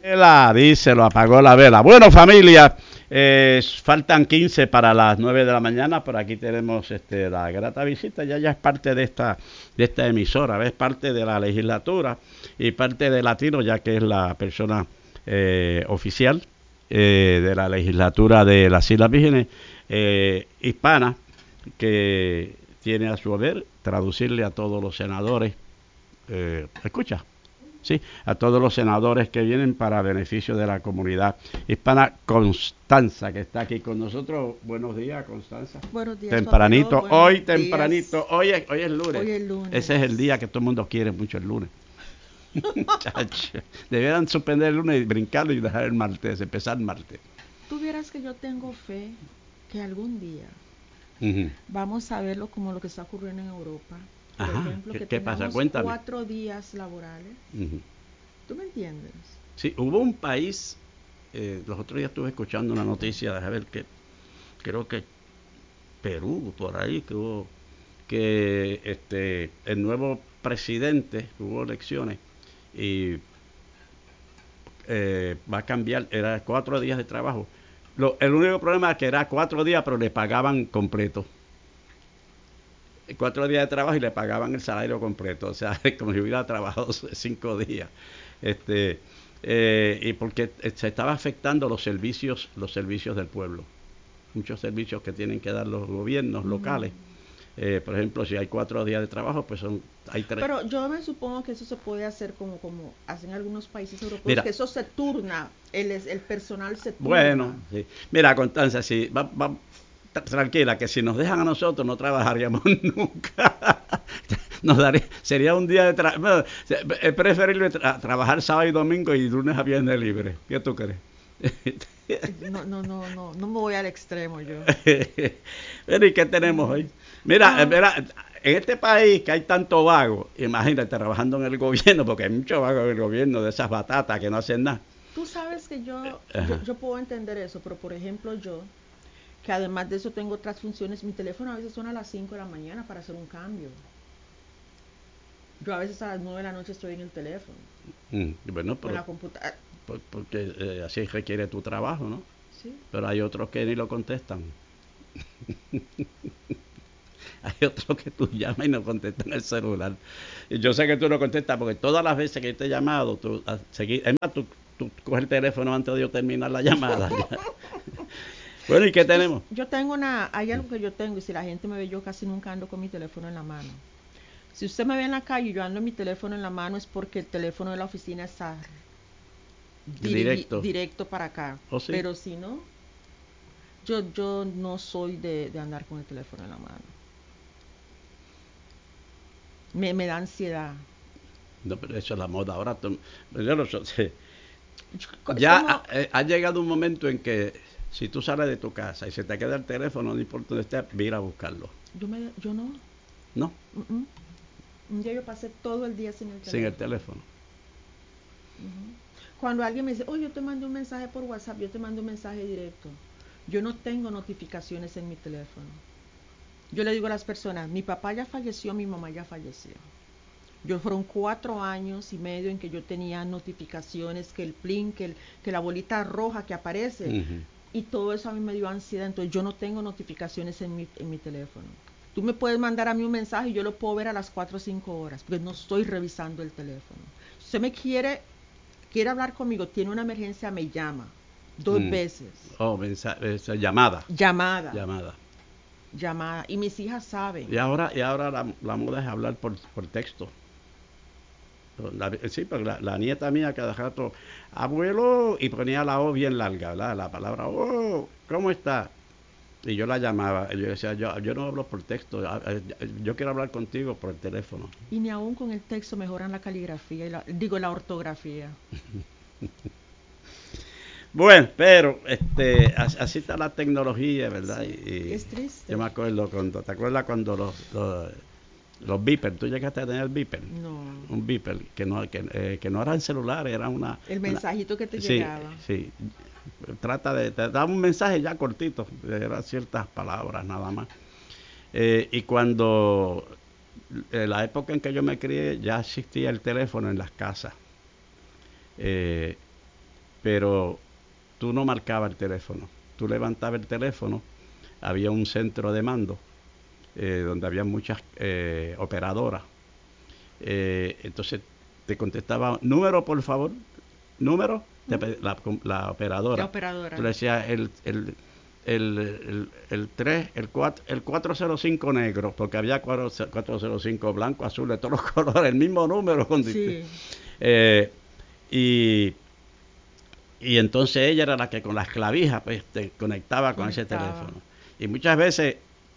Vela, dice, lo apagó la vela. Bueno, familia, faltan 15 para las 9 de la mañana. Por aquí tenemos la grata visita. Ya es parte de esta emisora, es parte de la legislatura y parte de Latino, ya que es la persona oficial de la legislatura de las Islas Vírgenes hispana, que tiene a su haber traducirle a todos los senadores. Escucha. Sí, a todos los senadores que vienen para beneficio de la comunidad hispana. Constanza, que está aquí con nosotros. Buenos días, Constanza. Buenos días, Tempranito, Papelo, buenos tempranito, días. hoy es lunes. Hoy es lunes. Ese es el día que todo el mundo quiere mucho, el lunes. Chacho, debieran suspender el lunes y brincarlo y dejar el martes, empezar el martes. Tú vieras que yo tengo fe que algún día Uh-huh. vamos a verlo como lo que está ocurriendo en Europa. Por Ajá, ejemplo, que ¿qué pasa? tengamos Cuéntame. 4 días laborales. Uh-huh. ¿Tú me entiendes? Sí, hubo un país, los otros días estuve escuchando una noticia, déjame ver que creo que Perú, por ahí, que hubo que el nuevo presidente, hubo elecciones y va a cambiar, era 4 días de trabajo. El único problema es que era 4 días, pero le pagaban completo. 4 días de trabajo y le pagaban el salario completo, o sea, como si hubiera trabajado 5 días. Y porque se estaba afectando los servicios del pueblo, muchos servicios que tienen que dar los gobiernos locales. Por ejemplo, si hay 4 días de trabajo, pues hay 3. Pero yo me supongo que eso se puede hacer como hacen algunos países europeos, Mira, que eso se turna, el personal se turna. bueno, sí. Mira, Constanza, si tranquila, que si nos dejan a nosotros no trabajaríamos nunca. Sería un día de trabajo. Es preferible trabajar sábado y domingo y lunes a viernes libre. ¿Qué tú crees? No me voy al extremo yo. Bueno, ¿y qué tenemos hoy? Mira, Ah, mira, en este país que hay tanto vago, imagínate trabajando en el gobierno, porque hay mucho vago en el gobierno de esas batatas que no hacen nada. tú sabes que yo, yo, Ajá. yo puedo entender eso, pero por ejemplo yo, que además de eso tengo otras funciones, mi teléfono a veces suena a las 5 de la mañana para hacer un cambio. Yo a veces a las 9 de la noche estoy en el teléfono, Bueno, o en pero la computadora. porque así requiere tu trabajo, ¿no? Sí. Pero hay otros que ni lo contestan. Hay otros que tú llamas y no contestan el celular. Y yo sé que tú no contestas porque todas las veces que te he llamado, es más, tú coges el teléfono antes de yo terminar la llamada. Bueno, ¿y qué tenemos? Yo tengo hay algo que yo tengo y si la gente me ve, yo casi nunca ando con mi teléfono en la mano. Si usted me ve en la calle y yo ando en mi teléfono en la mano es porque el teléfono de la oficina está Directo. directo para acá. ¿Oh, sí? Pero si no, yo no soy de andar con el teléfono en la mano. Me da ansiedad. No, pero eso es la moda. Ahora, yo no sé, Es ya como, ha llegado un momento en que si tú sales de tu casa y se te queda el teléfono, no importa dónde estés, ir a buscarlo. yo no. ¿No? Mm, mm. Un día yo pasé todo el día sin el Sin el teléfono. teléfono. Ujú. Cuando alguien me dice, oh, yo te mando un mensaje por WhatsApp, yo te mando un mensaje directo. Yo no tengo notificaciones en mi teléfono. Yo le digo a las personas, mi papá ya falleció, mi mamá ya falleció. Yo fueron 4 años y medio en que yo tenía notificaciones, que el plin, que la bolita roja que aparece, Uh-huh. y todo eso a mí me dio ansiedad, entonces yo no tengo notificaciones en mi teléfono. Tú me puedes mandar a mí un mensaje y yo lo puedo ver a las 4 o 5 horas, porque no estoy revisando el teléfono. Si usted quiere hablar conmigo, tiene una emergencia, me llama. Dos Mm. veces. Oh, llamada. Llamada. Llamada. Llamada. Y mis hijas Y saben. ahora la moda es hablar por texto. Sí, porque la nieta mía cada rato, abuelo, y ponía la O bien larga, ¿verdad? La palabra, oh, ¿cómo está? Y yo la llamaba, y yo decía, yo no hablo por texto, yo quiero hablar contigo por el teléfono. Y ni aún con el texto mejoran la caligrafía, digo la ortografía. Bueno, pero así está la tecnología, ¿verdad? Sí, Y es yo triste. me acuerdo ¿te acuerdas cuando los beepers, tú llegaste a tener beeper? No. Un beeper, que no eran celulares, era El mensajito que te sí, llegaba. sí, te daba un mensaje ya cortito, eran ciertas palabras nada más. Y cuando, en la época en que yo me crié, ya existía el teléfono en las casas. Eh, pero tú no marcabas el teléfono. Tú levantabas el teléfono, había un centro de mando donde había muchas operadoras. Entonces te contestaba, número por favor, número, la operadora. La operadora. Tú le decías el 3, el 405 negro, porque había 405 blanco, azul, de todos los colores, el mismo número. Sí. Y entonces ella era la que con las clavijas pues, te conectaba con ese teléfono. Y muchas veces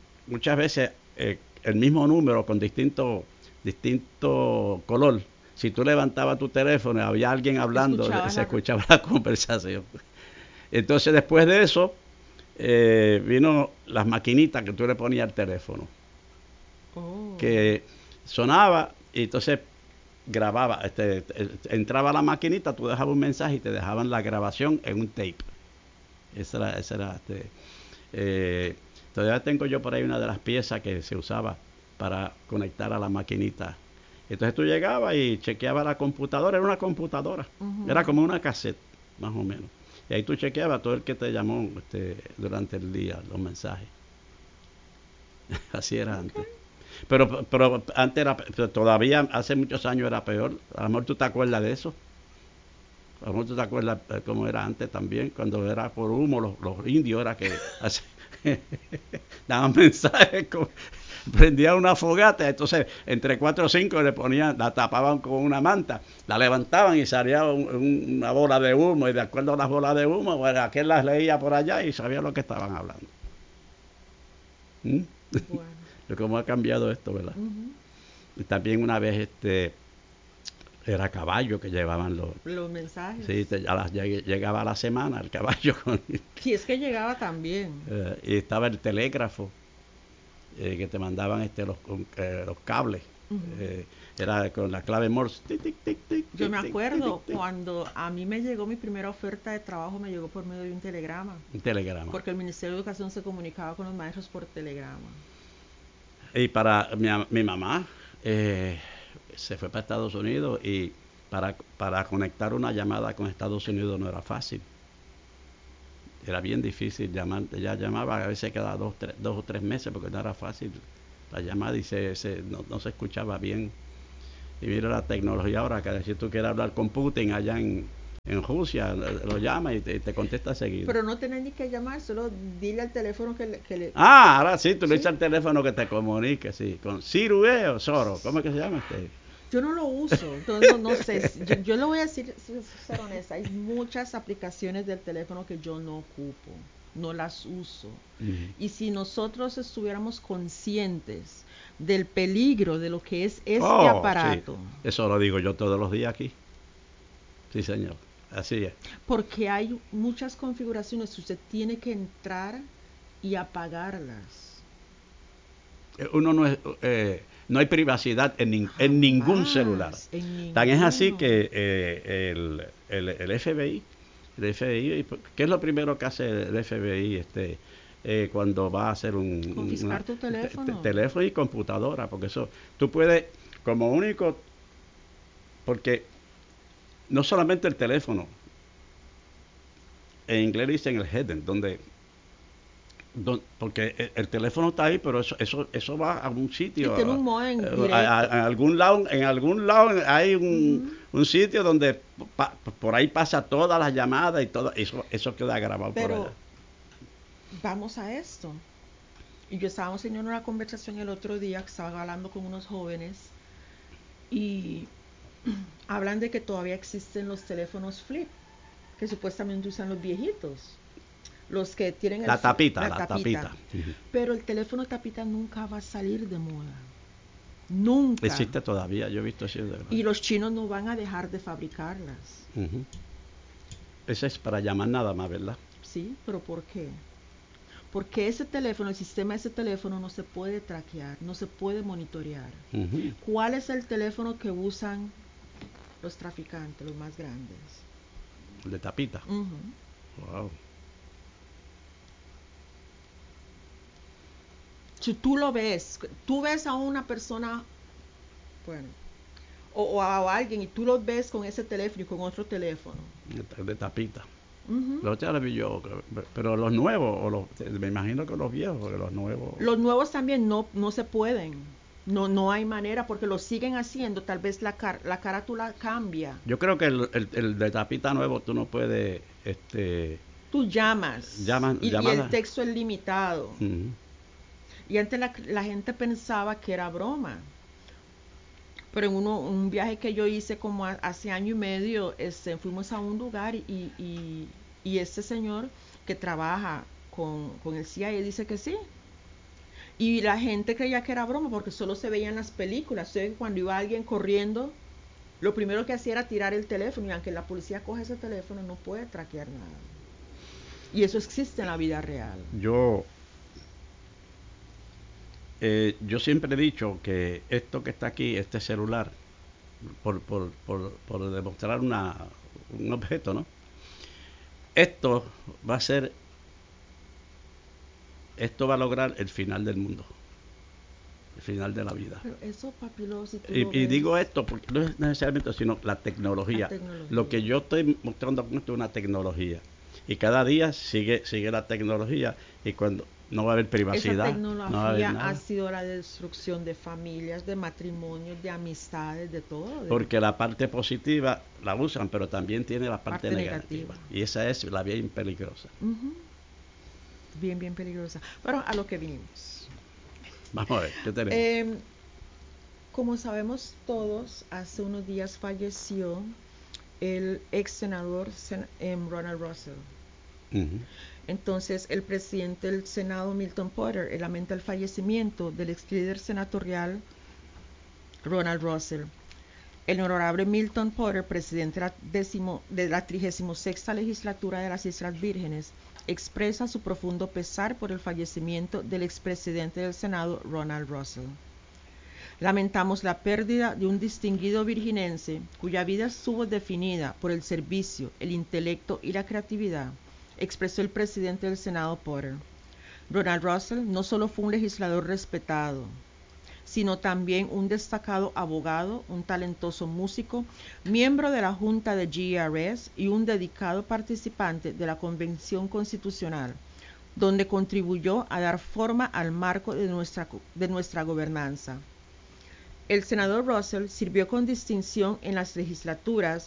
el mismo número con distinto color. Si tú levantabas tu teléfono y había alguien hablando, se escuchaba la conversación. Entonces después de eso vino las maquinitas que tú le ponías al teléfono. Que sonaba y entonces grababa, entraba a la maquinita, tú dejabas un mensaje y te dejaban la grabación en un tape. Esa era todavía tengo yo por ahí una de las piezas que se usaba para conectar a la maquinita. Entonces tú llegabas y chequeabas la computadora, era una computadora, era como una cassette, más o menos. Y ahí tú chequeabas todo el que te llamó durante el día, los mensajes. Así era antes. Pero antes era, todavía hace muchos años era peor. A lo mejor tú te acuerdas de eso. A lo mejor tú te acuerdas cómo era antes también, cuando era por humo, los indios era que daban mensajes, prendían una fogata, entonces entre 4 o 5 le ponían, la tapaban con una manta, la levantaban y salía una bola de humo, y de acuerdo a las bolas de humo, bueno, aquel las leía por allá y sabía lo que estaban hablando. Bueno. Cómo ha cambiado esto, ¿verdad? Y también una vez era caballo que llevaban los mensajes. Sí, llegaba a la semana el caballo. Sí, es que llegaba también. Y estaba el telégrafo, que te mandaban los cables. Era con la clave Morse. Tic, tic, tic, tic, yo me acuerdo tic, tic, cuando a mí me llegó mi primera oferta de trabajo, me llegó por medio de un telegrama. Un telegrama. Porque el Ministerio de Educación se comunicaba con los maestros por telegrama. Y para mi mamá, se fue para Estados Unidos y para conectar una llamada con Estados Unidos no era fácil. Era bien difícil llamar. Ella llamaba a veces cada 2 o 3 meses porque no era fácil la llamada y no se escuchaba bien. Y mira la tecnología ahora, que si tú quieres hablar con Putin allá en Rusia, lo llama y te contesta seguido. Pero no tenés ni que llamar, solo dile al teléfono que le... Ahora sí, tú le dices al teléfono que te comunique, sí, con Ciru o Soro, ¿cómo es que se llama Yo no lo uso, entonces no sé, yo le voy a decir, ser honesta, hay muchas aplicaciones del teléfono que yo no ocupo, no las uso. Y si nosotros estuviéramos conscientes del peligro de lo que es este aparato. Sí. Eso lo digo yo todos los días aquí. Sí, señor, así es. Porque hay muchas configuraciones que usted tiene que entrar y apagarlas. Uno no hay privacidad en ningún celular. Tan es así que el FBI, ¿qué es lo primero que hace el FBI cuando va a hacer confiscar tu teléfono? Teléfono y computadora, porque eso tú puedes como único, porque no solamente el teléfono, en inglés dicen el header, porque el teléfono está ahí, pero eso va a un sitio. Tiene un modem directo. En algún lado hay un sitio donde por ahí pasa todas las llamadas y todo eso queda grabado. Pero por allá. Vamos a esto. Y yo estábamos teniendo una conversación el otro día que estaba hablando con unos jóvenes y hablan de que todavía existen los teléfonos flip, que supuestamente usan los viejitos. Los que tienen la tapita. Pero el teléfono tapita nunca va a salir de moda. Nunca. Existe todavía, yo he visto eso. Y los chinos no van a dejar de fabricarlas. Ese es para llamar nada más, ¿verdad? Sí, pero ¿por qué? Porque ese teléfono, el sistema de ese teléfono no se puede traquear, no se puede monitorear. ¿Cuál es el teléfono que usan los traficantes, los más grandes? El de tapita. Wow. Si tú ves a una persona, bueno, o a alguien y tú los ves con ese teléfono y con otro teléfono. De tapita. Ujú. Los televisores, pero los nuevos, me imagino que los viejos, porque los nuevos. Los nuevos también no se pueden. No hay manera porque lo siguen haciendo. Tal vez la carátula cambia. Yo creo que el de tapita nuevo tú no puedes, Tú llamas y el llamada. texto es limitado. Ujú. Y antes la gente pensaba que era broma. Pero en un viaje que yo hice como hace año y medio, fuimos a un lugar y este señor que trabaja con el CIA dice que sí. Y la gente creía que era broma porque solo se veía en las películas. O sea, cuando iba alguien corriendo, lo primero que hacía era tirar el teléfono. Y aunque la policía coge ese teléfono, no puede traquear nada. Y eso existe en la vida real. Yo siempre he dicho que esto que está aquí, este celular, por demostrar un objeto, ¿no? Esto va a ser, esto va a lograr el final del mundo, el final de la vida. Pero eso, papilo, si tú Y lo ves, digo esto porque no es necesariamente, sino la la tecnología. tecnología. Lo que yo estoy mostrando con esto es una tecnología. Y cada día sigue la tecnología y cuando no va a haber Esa privacidad, no va a haber tecnología ha nada. sido la destrucción de familias, de matrimonios, de amistades, de todo. Porque la parte positiva la usan, pero también tiene la parte Parte negativa. negativa. Y esa es la bien peligrosa. Ujú. Bien, bien peligrosa. Pero a lo que vinimos. Vamos a ver, ¿qué tenemos? Como sabemos todos, hace unos días falleció el ex senador Ronald Russell. Ujú. Entonces, el presidente del Senado, Milton Porter, lamenta el fallecimiento del ex líder senatorial Ronald Russell. El honorable Milton Porter, presidente de la 36ª legislatura de las Islas Vírgenes, expresa su profundo pesar por el fallecimiento del expresidente del Senado, Ronald Russell. Lamentamos la pérdida de un distinguido virginense cuya vida estuvo definida por el servicio, el intelecto y la creatividad, expresó el presidente del Senado Porter. Ronald Russell no solo fue un legislador respetado, sino también un destacado abogado, un talentoso músico, miembro de la Junta de GRS y un dedicado participante de la Convención Constitucional, donde contribuyó a dar forma al marco de nuestra gobernanza. El senador Russell sirvió con distinción en las legislaturas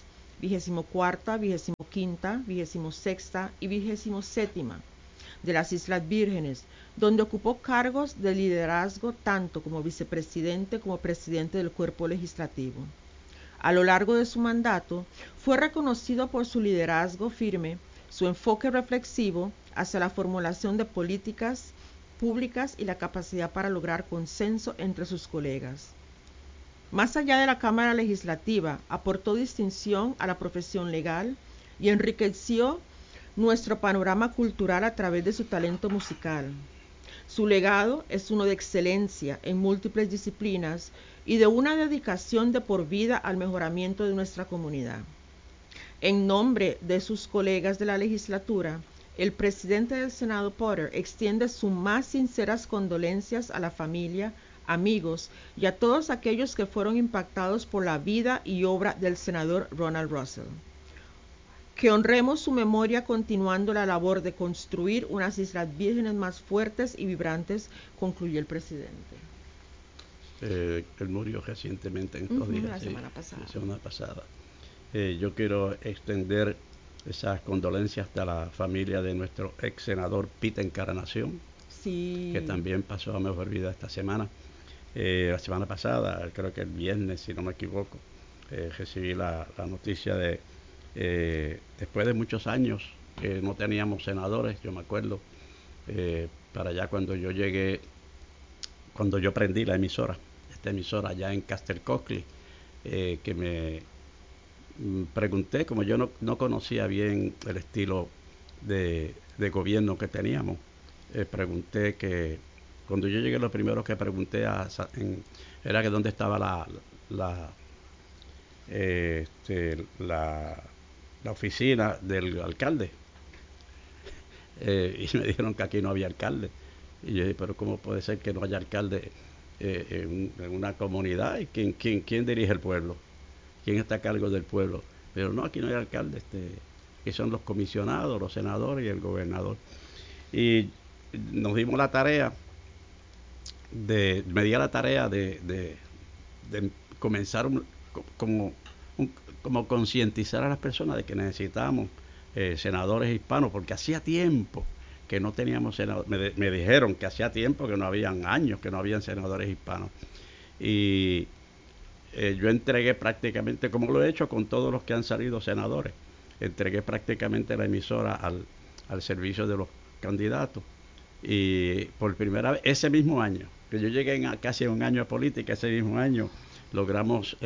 24ª, 25ª, 26ª y 27ª de las Islas Vírgenes, donde ocupó cargos de liderazgo tanto como vicepresidente como presidente del cuerpo legislativo. A lo largo de su mandato, fue reconocido por su liderazgo firme, su enfoque reflexivo hacia la formulación de políticas públicas y la capacidad para lograr consenso entre sus colegas. Más allá de la Cámara Legislativa, aportó distinción a la profesión legal y enriqueció nuestro panorama cultural a través de su talento musical. Su legado es uno de excelencia en múltiples disciplinas y de una dedicación de por vida al mejoramiento de nuestra comunidad. En nombre de sus colegas de la legislatura, el presidente del Senado Porter extiende sus más sinceras condolencias a la familia, amigos y a todos aquellos que fueron impactados por la vida y obra del senador Ronald Russell. Que honremos su memoria continuando la labor de construir unas Islas Vírgenes más fuertes y vibrantes, concluyó el presidente. Él murió recientemente en estos días, La sí, semana pasada. la semana pasada. Yo quiero extender esas condolencias hasta la familia de nuestro ex senador Pete Encarnación, sí, que también pasó a mejor vida esta semana. La semana pasada, creo que el viernes, si no me equivoco, recibí la noticia de, después de muchos años que no teníamos senadores, yo me acuerdo, para allá cuando yo llegué, cuando yo prendí la emisora, esta emisora allá en Castle Cockley, que me pregunté, como yo no conocía bien el estilo de gobierno que teníamos, pregunté que cuando yo llegué lo primero que pregunté era que dónde estaba la, la oficina del alcalde. Y me dijeron que aquí no había alcalde. Y yo dije, pero ¿cómo puede ser que no haya alcalde en una comunidad? ¿Y quién dirige el pueblo? quién está a cargo del pueblo. Pero no, aquí no hay alcalde, que son los comisionados, los senadores y el gobernador. Y nos dimos la tarea me di a la tarea de comenzar como, como concientizar a las personas de que necesitábamos senadores hispanos, porque hacía tiempo que no teníamos senadores. Me dijeron que hacía tiempo que no habían años que no habían senadores hispanos. Y yo entregué prácticamente, como lo he hecho con todos los que han salido senadores, entregué prácticamente la emisora al servicio de los candidatos. Y por primera vez, ese mismo año, que yo llegué casi a un año de política, ese mismo año logramos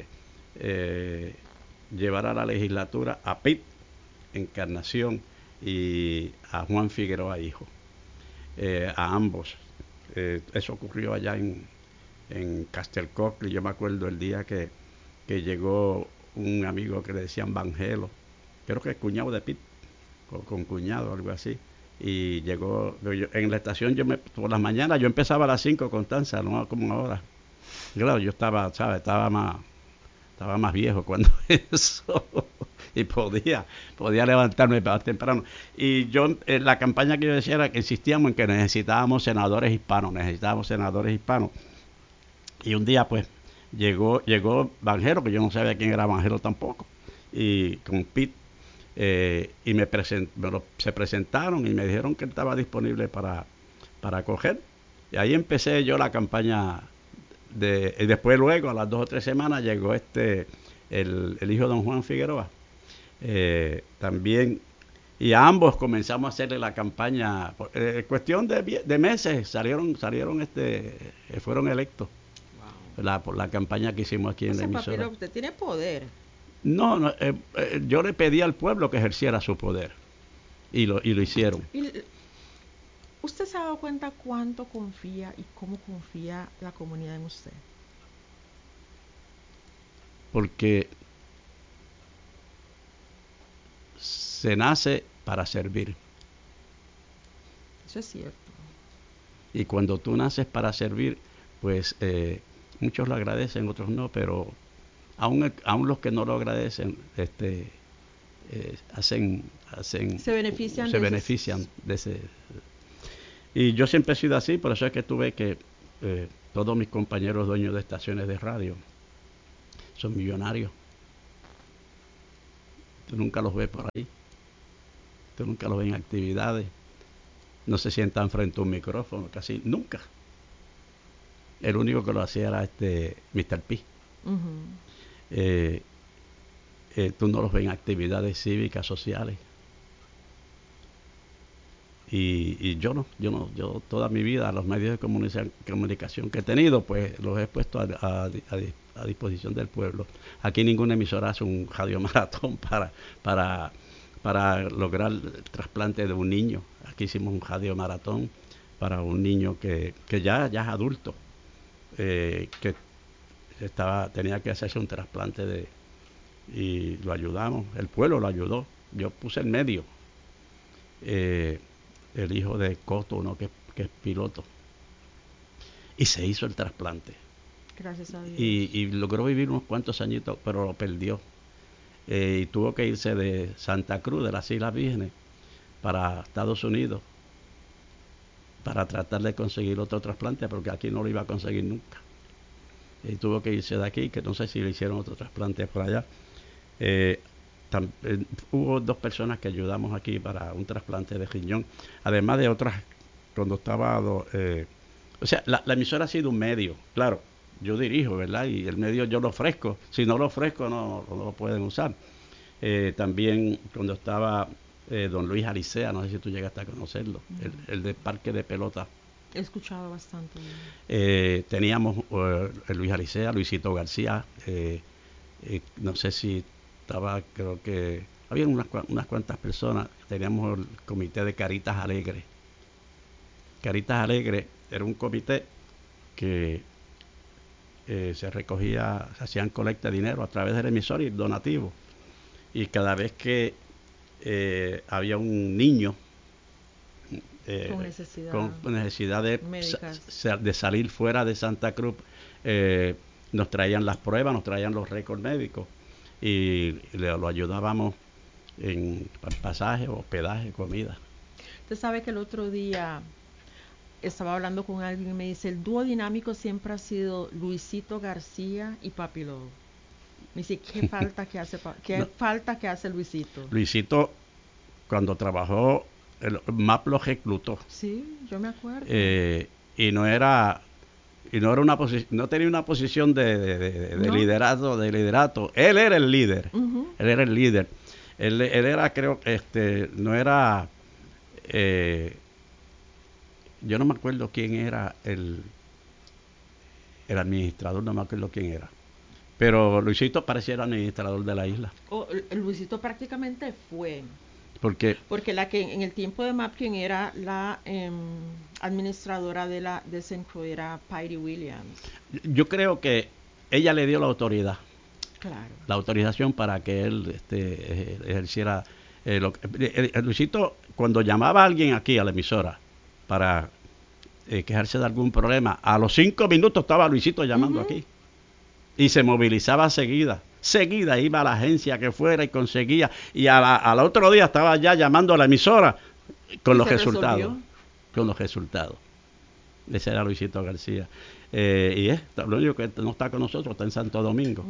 llevar a la legislatura a Pitt Encarnación y a Juan Figueroa hijo, a ambos. Eso ocurrió allá en Castle Cock. Yo me acuerdo el día que llegó un amigo que le decían Vangelo, creo que es cuñado de Pitt, o con cuñado, algo así. Y llegó, en la estación, por las mañanas yo empezaba a las 5 con Constanza, no como ahora. Claro, yo estaba, ¿sabes? Estaba más viejo cuando eso, y podía levantarme más temprano. Y yo, la campaña que yo decía era que insistíamos en que necesitábamos senadores hispanos. Y un día, pues, llegó Vanjero, que yo no sabía quién era Vanjero tampoco, y con Pitt. Y se presentaron y me dijeron que él estaba disponible para coger. Y ahí empecé yo la campaña y después luego, a las 2 o 3 semanas, llegó el hijo de don Juan Figueroa. También, y a ambos comenzamos a hacerle la campaña. Cuestión de meses fueron electos. Wow. Por la campaña que hicimos aquí en la emisora. Papiro, usted tiene poder. No, yo le pedí al pueblo que ejerciera su poder y lo hicieron. ¿Usted se ha dado cuenta cuánto confía y cómo confía la comunidad en usted? Porque se nace para servir. Eso es cierto. Y cuando tú naces para servir, pues muchos lo agradecen, otros no, pero aún los que no lo agradecen, se benefician de ese. Y yo siempre he sido así, por eso es que tuve que todos mis compañeros dueños de estaciones de radio son millonarios. Tú nunca los ves por ahí, tú nunca los ves en actividades, no se sientan frente a un micrófono, casi nunca. El único que lo hacía era Mr. P. Tú no los ves en actividades cívicas, sociales. Y yo toda mi vida, los medios de comunicación que he tenido, pues los he puesto a disposición del pueblo. Aquí ninguna emisora hace un radiomaratón para lograr el trasplante de un niño. Aquí hicimos un radiomaratón para un niño que ya es adulto, que tenía que hacerse un trasplante y lo ayudamos, el pueblo lo ayudó. Yo puse el medio. El hijo de Coto, uno que es piloto, y se hizo el trasplante. Gracias a Dios. Y logró vivir unos cuantos añitos, pero lo perdió. Y tuvo que irse de Santa Cruz, de las Islas Vírgenes, para Estados Unidos, para tratar de conseguir otro trasplante, porque aquí no lo iba a conseguir nunca. Y tuvo que irse de aquí, que no sé si le hicieron otro trasplante por allá. Hubo 2 personas que ayudamos aquí para un trasplante de riñón, además de otras cuando estaba o sea, la emisora ha sido un medio, claro, yo dirijo, ¿verdad? Y el medio yo lo ofrezco, si no lo ofrezco no lo pueden usar. También cuando estaba don Luis Alicea, no sé si tú llegaste a conocerlo, el de Parque de Pelota. He escuchado bastante. Teníamos Luis Alicea, Luisito García, no sé si creo que había unas cuantas personas. Teníamos el comité de Caritas Alegres. Caritas Alegres era un comité que se hacían colecta de dinero a través del emisor y donativo. Y cada vez que había un niño con necesidad de salir fuera de Santa Cruz, nos traían las pruebas, nos traían los récords médicos y lo ayudábamos en pasaje, hospedaje, comida. Usted sabe que el otro día estaba hablando con alguien y me dice, el dúo dinámico siempre ha sido Luisito García y Papi Love. Me dice, ¿qué falta que hace, No. falta que hace Luisito? Luisito, cuando trabajó, el MAP lo reclutó. Sí, yo me acuerdo. Y no era una no tenía una posición de No. liderato. Él era el líder. Ujú. Él era el líder. Él era, creo, no era, yo no me acuerdo quién era el administrador, no me acuerdo quién era. Pero Luisito parecía el administrador de la isla. Oh, Luisito prácticamente fue. Porque la que en el tiempo de MAP, quien era la administradora de St. Croix era Patty Williams. yo creo que ella le dio la autoridad. Claro. La autorización para que él ejerciera Luisito, cuando llamaba a alguien aquí a la emisora para quejarse de algún problema, a los 5 minutos estaba Luisito llamando aquí y se movilizaba seguida iba a la agencia que fuera y conseguía, y al otro día estaba ya llamando a la emisora con los resultados. Ese era Luisito García. Lo único que no está con nosotros está en Santo Domingo.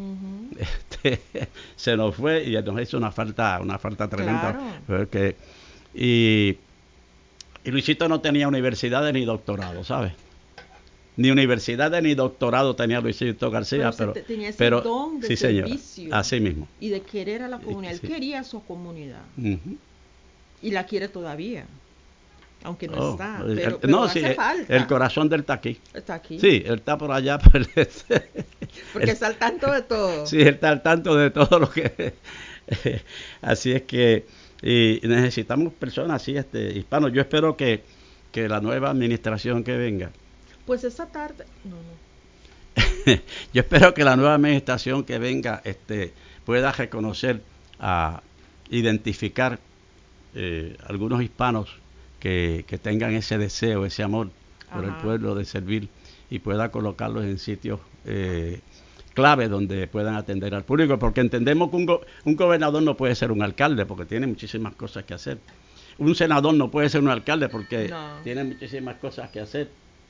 Se nos fue y nos hizo una falta tremenda. Claro. Porque, y Luisito no tenía universidades ni doctorado, ¿sabes? Ni universidades ni doctorado tenía Luisito García, tenía ese don de sí, servicio, señora, así mismo. y de querer a la comunidad. Sí. Él quería a su comunidad. Uh-huh. Y la quiere todavía, aunque no está. Pero no, sí, hace falta. El corazón de él está aquí. Está aquí. Sí, él está por allá. Porque está al tanto de todo. Sí, él está al tanto de todo lo que... Así es que y necesitamos personas así, hispanos. Yo espero que la nueva administración que venga... Pues esta tarde... No. Yo espero que la nueva administración que venga pueda reconocer, identificar algunos hispanos que tengan ese deseo, ese amor por el pueblo de servir, y pueda colocarlos en sitios clave donde puedan atender al público, porque entendemos que un gobernador no puede ser un alcalde porque tiene muchísimas cosas que hacer. Un senador no puede ser un alcalde porque tiene muchísimas cosas que hacer.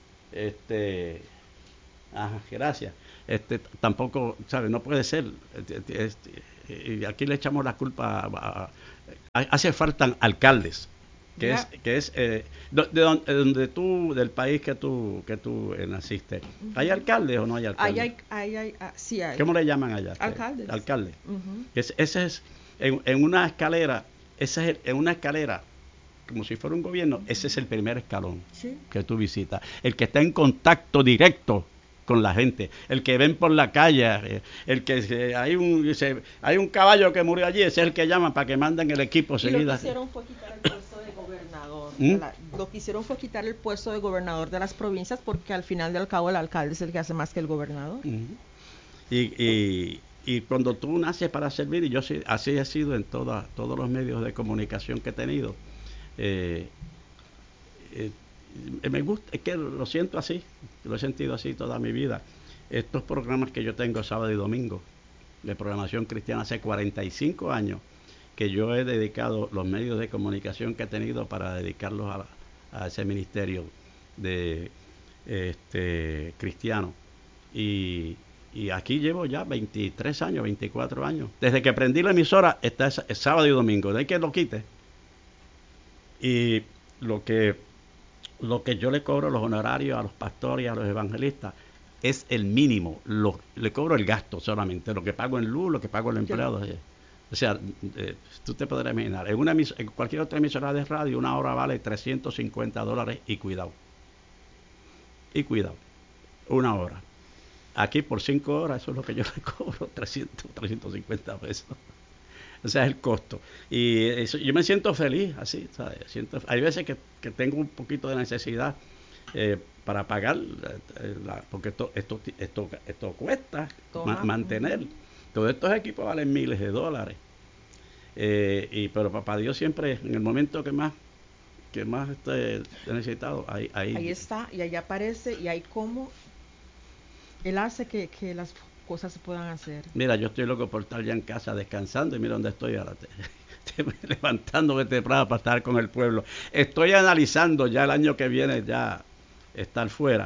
Gracias. Tampoco, ¿sabes? No puede ser. Y aquí le echamos la culpa hace falta alcaldes, que es donde tú, del país que tú naciste. ¿Hay alcaldes o no hay alcaldes? Sí hay. ¿Cómo le llaman allá? Alcaldes. Alcalde. Ese es en una escalera, en una escalera, como si fuera un gobierno, ese es el primer escalón que tú visitas. El que está en contacto directo con la gente, el que ven por la calle, el que hay un caballo que murió allí, ese es el que llaman para que manden el equipo seguida. Lo que hicieron fue quitar el puesto de gobernador. Lo que hicieron fue quitar el puesto de gobernador de las provincias, porque al final del cabo el alcalde es el que hace más que el gobernador. Y cuando tú naces para servir, y yo así he sido en todos los medios de comunicación que he tenido, me gusta, es que lo siento así, lo he sentido así toda mi vida. Estos programas que yo tengo sábado y domingo de programación cristiana, hace 45 años que yo he dedicado los medios de comunicación que he tenido para dedicarlos a ese ministerio de cristiano. Y aquí llevo ya 23 años, 24 años. Desde que prendí la emisora está es sábado y domingo, de ahí que lo quite. Y lo que yo le cobro los honorarios a los pastores y a los evangelistas es el mínimo. Le cobro el gasto solamente, lo que pago en luz, lo que pago en los empleados. O sea, tú te podrás imaginar, en cualquier otra emisora de radio una hora vale $350 y cuidado. Una hora. Aquí por 5 horas, eso es lo que yo le cobro, 350 pesos. O sea, es el costo. Y eso, yo me siento feliz así, ¿sabes? Hay veces que tengo un poquito de necesidad para pagar, porque esto cuesta mantener. Todos estos equipos valen miles de dólares. Pero papá Dios siempre, en el momento que más he necesitado, ahí está, y ahí aparece, y hay cómo Él hace que las cosas se puedan hacer. Mira, yo estoy loco por estar ya en casa descansando y mira dónde estoy ahora. Levantándome temprano para estar con el pueblo. Estoy analizando ya el año que viene ya estar fuera.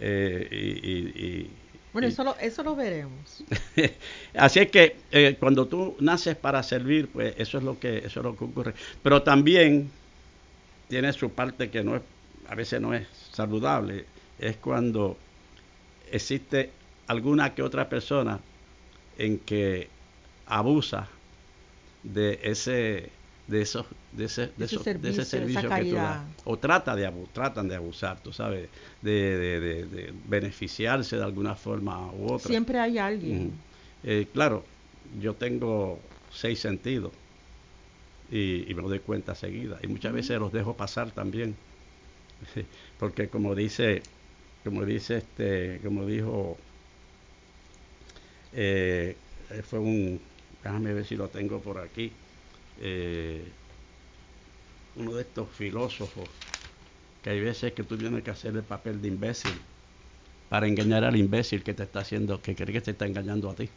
Bueno, eso lo veremos. Así es que cuando tú naces para servir, pues eso es lo que ocurre. Pero también tiene su parte que no es, a veces no es saludable. Es cuando existe alguna que otra persona en que abusa de ese servicio que tú das, o tratan de abusar, tú sabes, de beneficiarse de alguna forma u otra. Siempre hay alguien. Claro, yo tengo 6 sentidos y me doy cuenta seguida, y muchas veces los dejo pasar también, porque como dijo, fue déjame ver si lo tengo por aquí, uno de estos filósofos, que hay veces que tú tienes que hacer el papel de imbécil para engañar al imbécil que te está haciendo, que cree que te está engañando a ti.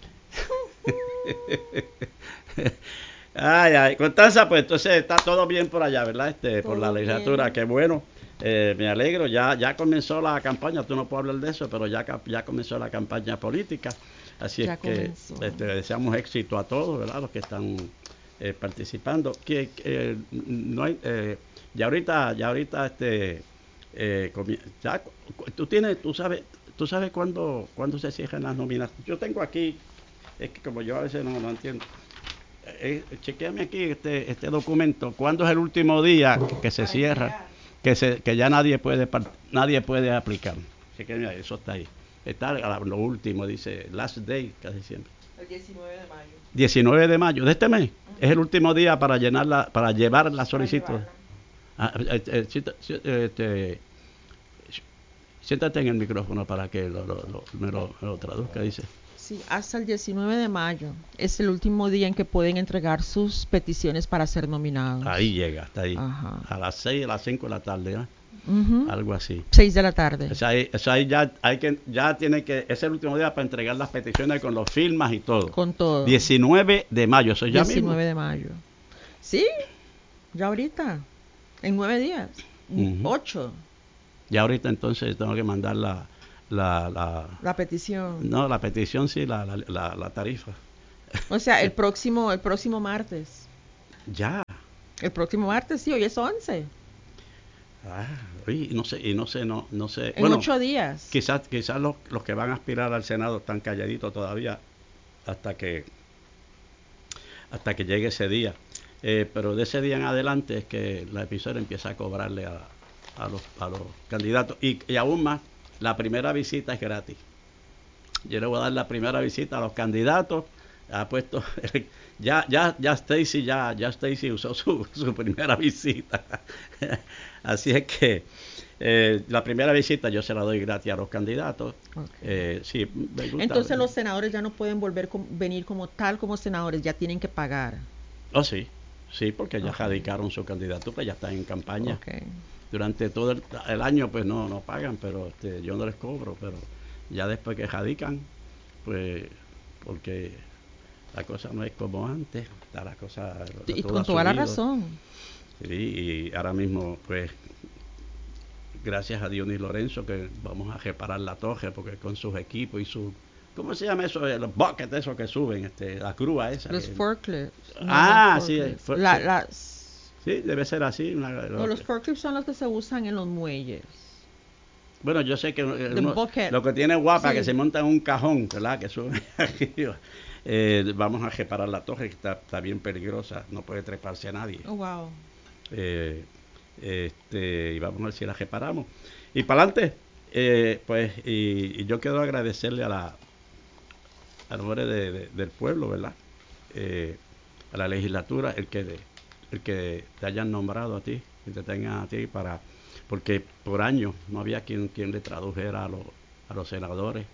Ay, Constanza, pues entonces está todo bien por allá, ¿verdad? Por la legislatura, qué bueno. Me alegro, ya comenzó la campaña, tú no puedes hablar de eso, pero ya comenzó la campaña política, así ya es que deseamos éxito a todos, ¿verdad? Los que están participando. No hay, ya ahorita, tú sabes cuándo se cierran las nominaciones. Yo tengo aquí, es que como yo a veces no entiendo. Chequéame aquí este documento. ¿Cuándo es el último día que se cierra? Que ya nadie puede aplicar. Chequéame ahí, eso está ahí. Está lo último, dice last day, casi siempre. El 19 de mayo. 19 de mayo de este mes. Es el último día para llevar la solicitud. Siéntate en el micrófono para que me lo traduzca, dice. Sí, hasta el 19 de mayo es el último día en que pueden entregar sus peticiones para ser nominados. Ahí llega, hasta ahí. Ajá. A las 6, a las 5 de la tarde, ¿eh? Algo así. 6 de la tarde. Eso ahí ya tiene que, es el último día para entregar las peticiones con los firmas y todo. Con todo. 19 de mayo, eso ya 19 mismo. de mayo. Sí, ya ahorita, en 9 días, 8. Ya ahorita entonces tengo que mandar la petición. No, la petición sí, la tarifa. O sea, el próximo martes. Ya. El próximo martes, sí, hoy es 11. No sé. En bueno, 8 días. Quizás los que van a aspirar al Senado están calladitos todavía hasta que llegue ese día. Pero de ese día en adelante es que la emisora empieza a cobrarle a los candidatos. Y aún más, la primera visita es gratis. Yo le voy a dar la primera visita a los candidatos. Ha puesto ya Stacy usó su primera visita. Así es que la primera visita yo se la doy gratis a los candidatos. Okay. Sí, me gusta. Entonces los senadores ya no pueden venir como senadores, ya tienen que pagar. Oh, sí, porque ya radicaron su candidatura, ya están en campaña. Okay. Durante todo el año pues no pagan, pero yo no les cobro, pero ya después que radican, pues porque la cosa no es como antes, está la cosa y con toda la razón. Sí, y ahora mismo pues gracias a Dionis Lorenzo que vamos a reparar la torre, porque con sus equipos y su, ¿cómo se llama eso? Los buckets esos que suben, la grúa esa. Los forklifts. Sí. Sí, debe ser así. Los forklifts son los que se usan en los muelles. Bueno, yo sé que lo que tiene guapa, sí, que se monta en un cajón, ¿verdad? Que sube arriba. Vamos a reparar la torre, que está bien peligrosa, no puede treparse a nadie. Oh, wow. Y vamos a ver si la reparamos. Y para adelante, pues, y yo quiero agradecerle a nombre del pueblo, ¿verdad? A la legislatura, el que te hayan nombrado a ti, que te tengan a ti porque por años no había quien le tradujera a los senadores.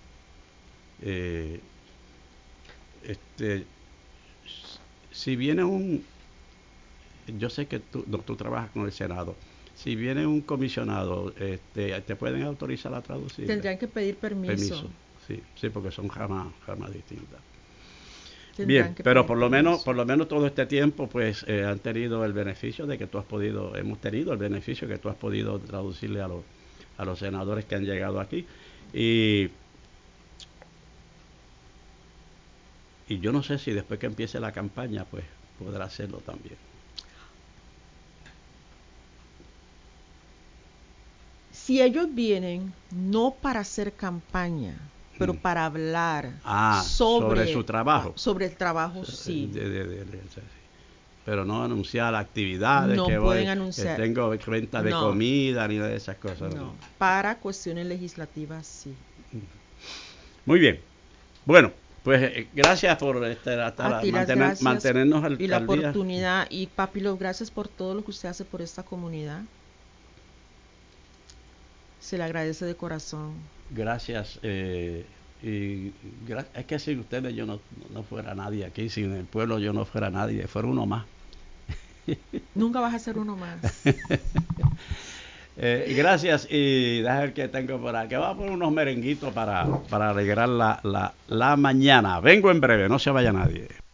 Si viene yo sé que tú trabajas con el Senado, si viene un comisionado, te pueden autorizar a traducir. Tendrían que pedir permiso. sí, porque son ramas distintas. Tendrán Bien, que pero pedir por lo permiso. menos todo este tiempo, pues han tenido el beneficio de que hemos tenido el beneficio que tú has podido traducirle a los senadores que han llegado aquí. Y yo no sé si después que empiece la campaña, pues podrá hacerlo también. Si ellos vienen no para hacer campaña, pero Mm. para hablar Sobre su trabajo. sobre el trabajo, sí. Sí. Pero no anunciar actividades No que pueden voy, anunciar. tengo venta de No, comida ni nada de esas cosas. no. Para cuestiones legislativas, sí. Muy bien. Bueno, pues gracias por A ti las gracias mantenernos y la al día. oportunidad. Y papi, los gracias por todo lo que usted hace por esta comunidad. Se le agradece de corazón. Gracias. Es que sin ustedes yo no fuera nadie aquí, sin el pueblo yo no fuera nadie, fuera uno más. Nunca vas a ser uno más. Gracias y deja ver que tengo por aquí. Voy a poner unos merenguitos para alegrar la mañana. Vengo en breve, no se vaya nadie.